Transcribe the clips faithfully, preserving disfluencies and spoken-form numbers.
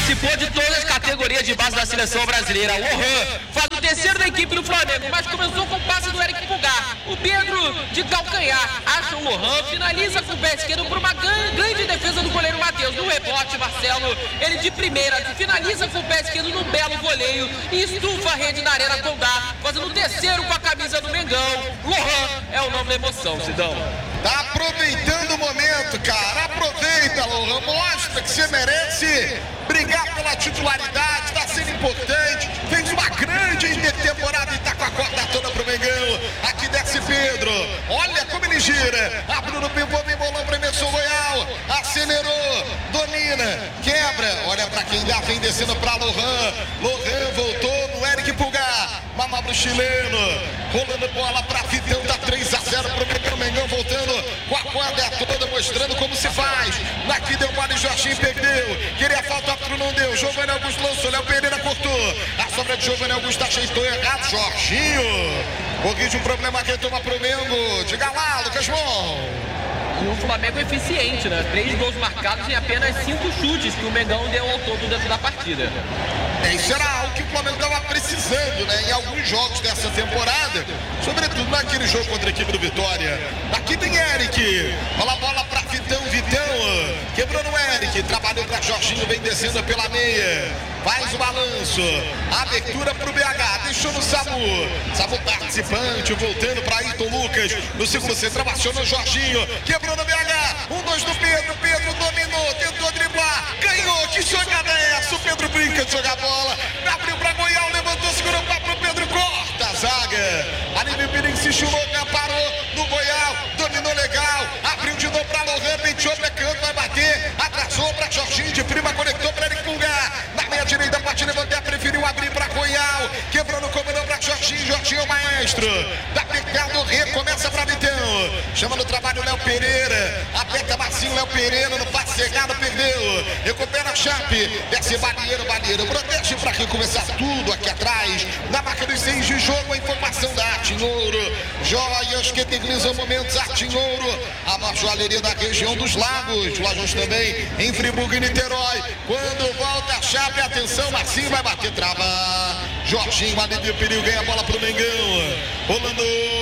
participou de todas as categorias de base da seleção brasileira. O Lohan faz o terceiro da equipe do Flamengo, mas começou com o passe do Eric Pulgar. O Pedro, de calcanhar, acha o Lohan, finaliza com o pé esquerdo por uma grande defesa do goleiro Matheus. No rebote, Marcelo, ele de primeira, finaliza com o pé esquerdo no belo voleio e estufa a rede na Arena Condá, fazendo o terceiro com a camisa do Mengão. Lohan é o nome da emoção, Sidão. Tá aproveitando o momento, cara. Aproveita, Lohan. Mostra que você merece brigar pela titularidade. Tá sendo importante. Fez uma grande intertemporada e tá com a corda toda pro Mengão. Aqui desce Pedro. Olha como ele gira. Abriu no pivô, vem bolão pra Emerson Royal. Acelerou. Domina. Quebra. Olha pra quem dá. Vem descendo pra Lohan. Lohan voltou no Eric Pulgar. Manobra o chileno. Rolando bola pra Vitão. Tá três a zero pro Mengão. Mengão voltando com a corda toda, mostrando como se faz. Aqui deu mole, Jorginho perdeu. Queria falta, outro não deu. Giovanni Augusto lançou, Léo Pereira cortou. A sobra de Giovanni Augusto ajeitou errado. Jorginho. Corrige um problema que toma pro Mengo. Diga lá, Lucas Mon. E o Flamengo é eficiente, né? Três gols marcados em apenas cinco chutes que o Mengão deu ao todo dentro da partida. É, isso era algo que o Flamengo estava precisando, né? Em alguns jogos dessa temporada, sobretudo naquele jogo contra a equipe do Vitória. Aqui tem Eric, olha a bola para Vitão, Vitão, quebrou no Eric, trabalhou para Jorginho, vem descendo pela meia, faz o balanço, abertura para o B H, deixou no Samu, Samu participante, voltando para Ayrton Lucas, no segundo centro, acionou Jorginho, quebrou no B H, um, dois do Pedro, Pedro dominou, tentou driblar, ganhou, que jogada é essa? O Pedro brinca de jogar bola, abriu para Goiás, levantou, segurou para o Pedro, corta a zaga, Aníbal Pires insistiu, Lohan parou no Goiás, dominou legal, abriu de novo para Lohan, penteou, pecando, vai bater, atrasou para Jorginho, de prima, conectou para Eric Pulgar, na meia direita, pode levantar, preferiu abrir para Goiás, quebrou no comandão para Jorginho, Jorginho é o maestro, tá pegando, recomeça para Vitão, chama no trabalho Léo Pereira, aperta Marcinho, Léo Pereira, no passe cegado, perdeu, recupera a Chape, desce Balieiro, Balieiro, protege para recomeçar tudo aqui atrás, na marca dos seis de jogo, a informação da Arte em Ouro, joias que eternizam momentos, Arte em Ouro, a maior joalheria da região dos Lagos, lojas também em Friburgo e Niterói, quando volta a Chape, atenção, Marcinho vai bater, trava, Jorginho, alívio, perigo, ganha a bola pro Mengão, rolando,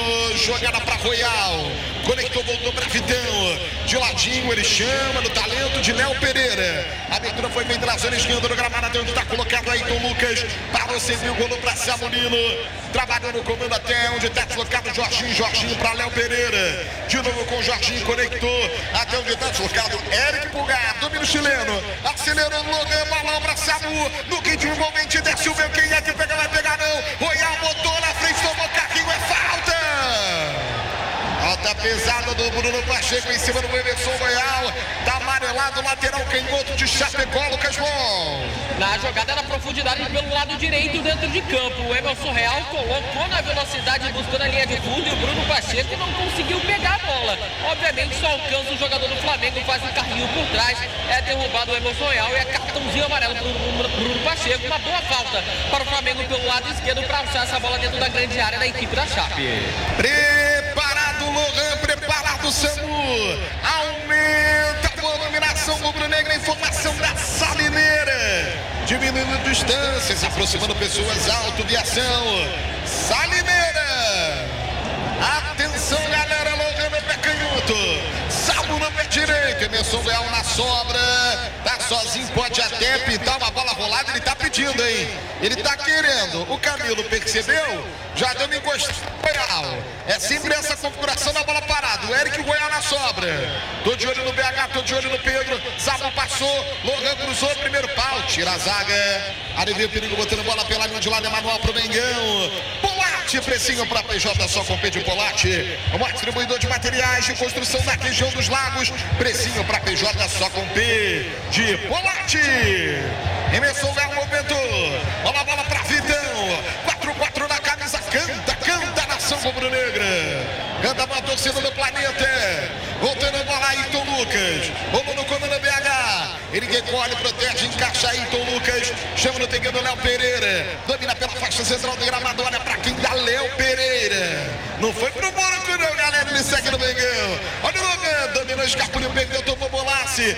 jogada para Royal, conectou, voltou para Vitão, de ladinho, ele chama no talento de Léo Pereira, a abertura foi feita na zona esquerda do gramado, até onde está colocado Ayrton Lucas, parou, serviu, rolou para Samulino, trabalhou no comando até onde está deslocado Jorginho, Jorginho para Léo Pereira, de novo com Jorginho, conectou, até onde está deslocado Eric Pulgar, domínio chileno, acelerou o Lohan, balão para Samu, no ritmo envolvente, desce o meu, quem é que pega, vai pegar não, Royal botou na frente, tomou carrinho, é falta! Falta pesada do Bruno Pacheco em cima do Emerson Royal, tá amarelado, lateral canhoto de Chapecó, Lucas Mon. Na jogada na profundidade pelo lado direito dentro de campo, o Emerson Royal colocou na velocidade buscando a linha de fundo e o Bruno Pacheco não conseguiu pegar a bola. Obviamente só alcança o jogador do Flamengo, faz um carrinho por trás, é derrubado o Emerson Royal e é cartãozinho amarelo para o Bruno Pacheco. Uma boa falta para o Flamengo pelo lado esquerdo para alçar essa bola dentro da grande área da equipe da Chape. Preparado Lohan, preparado Samu, aumenta a dominação rubro-negra, informação da Salineira, diminuindo distâncias, aproximando pessoas, autoviação, Salineira, atenção galera, Lohan no pé canhoto, Samu no pé direito, Emerson Leal na sobra, tá sozinho, pode até pintar uma bola rolada, ele tá pedindo, hein, ele tá querendo, o Camilo percebeu, já deu uma encostada, é sempre essa configuração da bola parada, o Eric Goiás na sobra, tô de olho no B H, tô de olho no Pedro, Samu passou, Lohan cruzou, primeiro pau, tira a zaga, alivia o perigo, botando bola pela linha de lado, é manual pro Mengão, Polatti, precinho pra P J, só com P de Polatti, o maior distribuidor de materiais de construção da região dos Lagos, precinho pra P J, só com P de Polatti, Emerson Léo movimentou, olha a bola pra Vitão, quatro a quatro na camisa, canta, canta a nação rubro-negra, canta a torcida do planeta, voltando a bola Ayrton Lucas, rolou no comando B H, ele recolhe, protege, encaixa Ayrton Lucas, chama no terreno Léo Pereira, domina pela faixa central do gramado, olha pra quem dá Léo Pereira, não foi pro Moroco não galera, ele segue no Mengão, olha o Lohan, dominou, escapuliu, perdeu, tomou bolace, caminha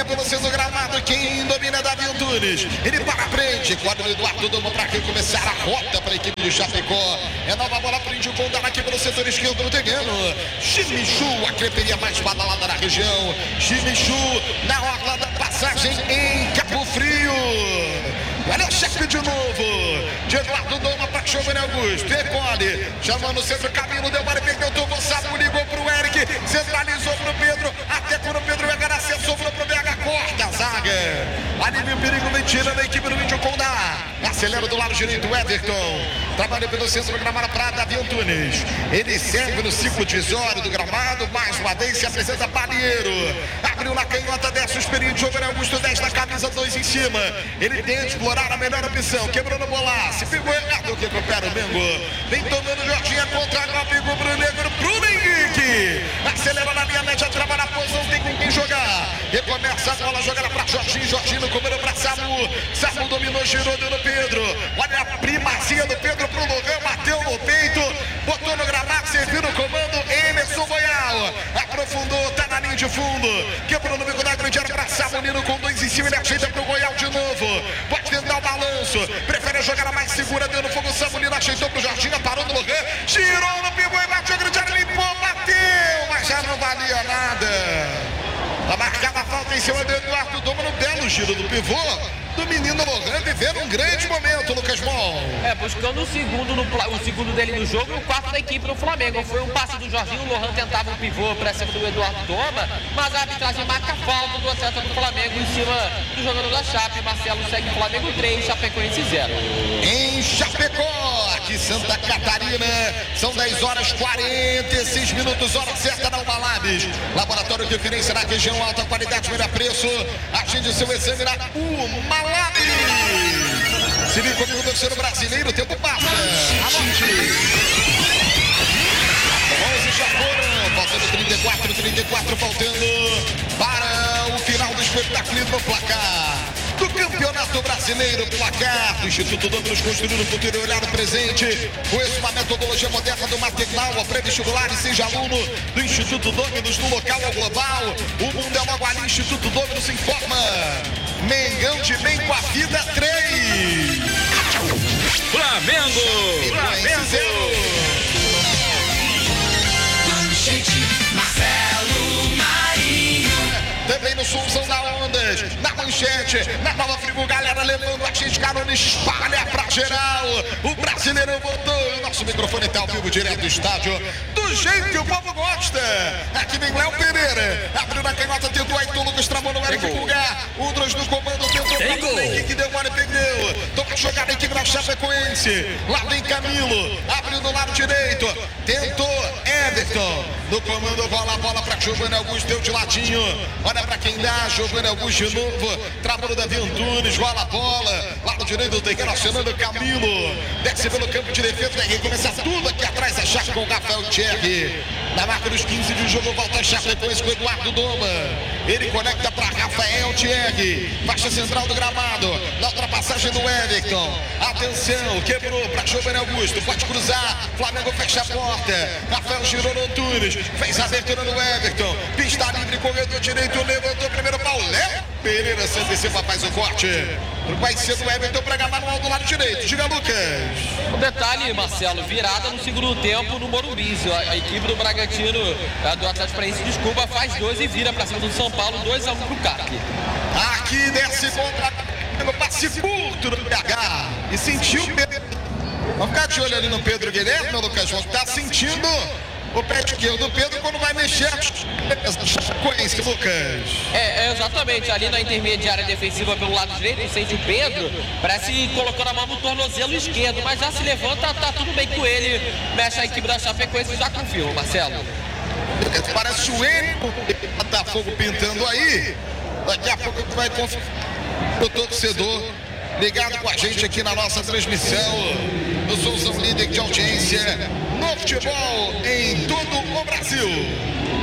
pelo centro do gramado. Quem domina é Davi Antunes. Ele para a frente. Quadro Eduardo Doma para recomeçar a rota para a equipe do Chapecó. É nova bola para o Índio Condá aqui pelo setor esquerdo do terreno. Chimichu, a creperia mais badalada na região. Chimichu na orla da passagem em Cabo Frio. Olha o chefe de novo. De Eduardo Doma para Giovanni Augusto. Recolhe. Chamando o centro. Camilo deu para perdeu o topo. Samu ligou para o Eric. Centralizou para o Pedro. Até quando o Pedro vai ganhar. Sobrou para o B H. Corta a zaga. Alívio o perigo. Vem tirando a equipe do Índio Condá. Acelera do lado direito o Everton. Trabalha pelo centro do gramado para Davi Antunes. Ele serve no ciclo divisório do gramado. Mais uma vez se apresenta Palheiro. Abriu na canhota. Desce o experiente Giovanni Augusto. dez na camisa. dois em cima. Ele tenta explorar a melhor opção. Quebrou no bolaço. Ficou errado o que recupera o Mengo. Vem tomando Jorginho contra a pegou pro negro. Bruno Henrique. Acelera na linha média. Trabalha a posição. Tem com quem jogar. Recomeça a bola. Jogada para Jorginho. Jorginho no comando para Samu. Samu dominou. Girou. Deu no Pedro. Olha a primazia do Pedro pro Logan. Bateu no peito. Botou no gramado. Serviu no comando. Emerson Boial. Aprofundou. Tá na linha de fundo. Quebrou no bico da grande área para Samu. Nino com dois em cima. Ele ajeita pro Boial de novo. Pode tentar o balanço. Prefere a jogada mais segura. Deu no fogo. Samulino ajeitou pro Jorginho. Parou no Logan. Girou no pivô e bateu. Grande área. Limpou. Bateu. Mas já não valia nada. A marcada a falta em cima do Eduardo Doma no belo giro do pivô. Do menino Logan vivendo um grande momento, Lucas Bom. É, buscando o segundo, no, o segundo dele no jogo e o quarto da equipe no Flamengo. Foi um passe do Jorginho, o Lohan tentava um pivô para cima do Eduardo Doma, mas a arbitragem marca a falta do atleta do Flamengo em cima do jogador da Chape. Marcelo segue Flamengo três, Chapecoense zero. Em Chapecó, aqui Santa Catarina, são dez horas e quarenta e seis minutos, hora certa na Umalabs. Laboratório de referência na região, alta qualidade, melhor preço. Agende seu exame na Umalabs. Se liga comigo, torcedor brasileiro, o tempo passa. Anote. onze já foram, faltando trinta e quatro, trinta e quatro, faltando para o final do espetáculo no placar do Campeonato Brasileiro. Placar do Instituto Dominus, construindo o futuro e olhar no presente. Conheça uma metodologia moderna do maternal, a pré-vestibular e seja aluno do Instituto Dominus, no local ao global. O mundo é logo ali, Instituto Dominus informa. Mengão de bem com a vida três. Flamengo! Flamengo! Marcelo Marinho. Também no Sulzão da Ondas, na manchete, na Nova Friburgo, galera levando a gente, carona, espalha pra geral. O Brasileirão voltou, o nosso microfone tá ao vivo direto do estádio, do jeito que o povo gosta. Aqui vem Léo Pereira, abriu na canhota, tentou aí, o Lucas travou no Eric Pulgar. O Droz no comando, tentou para o Henrique, deu mole, perdeu. Toma jogada a equipe da Chapecoense. Lá vem Camilo, abriu do lado direito, tentou Everton. No comando, bola, bola pra Giovanni Augusto, deu de ladinho. Olha pra quem dá, Giovanni Augusto de novo. Travou no Davi Antunes, rola a bola. Lado direito do terreno, acionando o Camilo. Desce pelo campo de defesa, vai recomeçar tudo aqui atrás. A Chape com o Rafael Thierry. Na marca dos quinze de jogo, volta a Chapecoense com o Eduardo Doma. Ele conecta pra Rafael Thierry. Faixa central do gramado. Na ultrapassagem do Everton. Atenção, quebrou pra Giovanni Augusto. Pode cruzar. Flamengo fecha a porta. Rafael girou no Antunes. Fez a abertura no Everton. Pista livre, corredor direito. Levantou primeiro pau. Léo Pereira se antecipa, faz o corte. Vai ser do Everton pra gravar no alto do lado direito. Diga, Lucas. O detalhe, Marcelo, virada no segundo tempo no Morumbi. A, a equipe do Bragantino, a do Atlético Paranaense, desculpa, faz dois e vira pra cima do São Paulo. dois a um pro C A C. Aqui desce contra no passe curto do P H. E sentiu. Vamos ficar de olho ali no Pedro Guilherme, meu Lucas. Vamos estar sentindo o pé esquerdo do Pedro quando vai mexer Chapecoense, Lucas. É, é, exatamente, ali na intermediária defensiva pelo lado direito, sente o Pedro, parece colocando a mão no tornozelo esquerdo, mas já se levanta, tá tudo bem com ele, mexe a equipe da Chapecoense e já confirma, Marcelo. Parece o Enio, tá fogo pintando aí, daqui a pouco tu vai confirmar o torcedor ligado com a gente aqui na nossa transmissão. Eu sou o líder de audiência no futebol em todo o Brasil. Aqui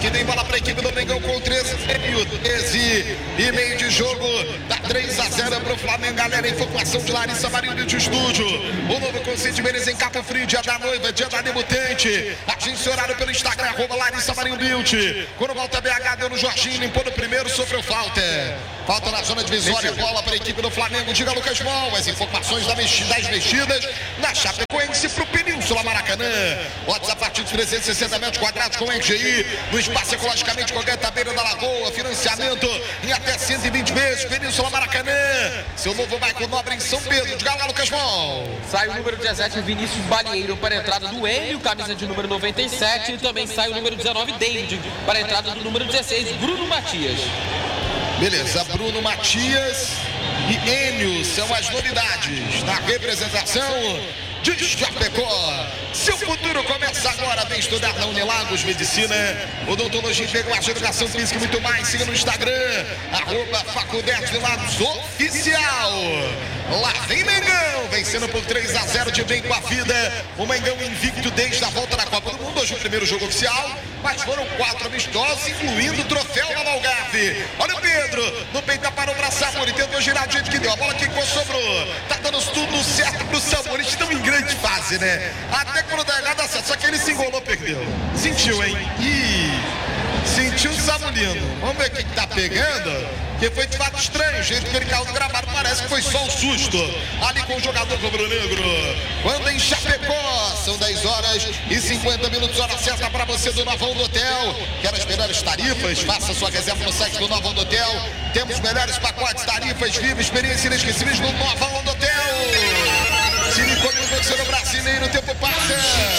Aqui tem bola para a equipe do Mengão com treze e meio de jogo. Dá três a zero para o Flamengo. Galera, informação de Larissa Marinho de estúdio. O novo conceito de Menezes em Cabo Frio, dia da noiva, dia da debutante. Agência horário pelo Instagram, arroba Larissa Marinho Beauty. Quando volta B H, deu no Jorginho, limpou no primeiro, sofreu falta. Falta na zona divisória, bola para a equipe do Flamengo. Diga Lucas Mol, as informações das mexidas na Chapecoense para o Península Maracanã. Odds a partir de trezentos e sessenta metros quadrados com N G I. No espaço ecologicamente correto, à beira da lagoa. Financiamento em até cento e vinte vezes. Península Maracanã. Seu novo bairro nobre em São Pedro. Diga lá, Lucas Mol. Sai o número dezessete, Vinícius Balieiro, para a entrada do Hélio, camisa de número noventa e sete. E também sai o número dezenove, David, para a entrada do número dezesseis, Bruno Matias. Beleza, Bruno Matias e Enio são as novidades na representação de Chapecó. Seu futuro começa agora. Vem estudar na Unilagos Medicina, odontologia, enfermagem, educação física e muito mais. Siga no Instagram, arroba Faculdade de Lagos Oficial. Lá vem Mengão, vencendo por três a zero de bem com a vida. O Mengão invicto desde a volta da Copa do Mundo. Hoje o primeiro jogo oficial, mas foram quatro amistosos, incluindo o troféu na Algarve. Olha o Pedro, no peito parou para Samuri, tentou girar do jeito que deu. A bola quicou, sobrou. Tá dando tudo certo pro Samuri. Estão em grande fase, né? Até quando dá errado, só que ele se engolou, perdeu. Sentiu, hein? Ih, sentiu o Samulino. Vamos ver o que que tá pegando. Que foi de fato estranho, o jeito que ele caiu no gramado, parece que foi só um susto ali com o jogador rubro-negro. Quando em Chapecó, são dez horas e cinquenta minutos, hora certa para você do Novão do Hotel. Quer as melhores tarifas? Faça sua reserva no site do Novão do Hotel. Temos melhores pacotes, tarifas, viva, experiência inesquecíveis no Novão do Hotel. Se me comigo, você no brasileiro, o tempo passa.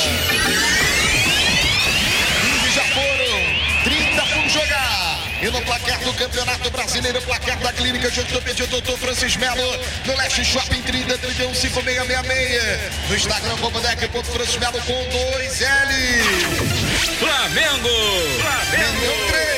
quinze já foram, trinta por jogar. E no placar do Campeonato Brasileiro, placar da Clínica de Ortopedia doutor Francis Melo, no Leste Shopping trinta, trinta e um, cinco seis seis seis. No Instagram, como Francis Melo com dois L. Flamengo! Flamengo três.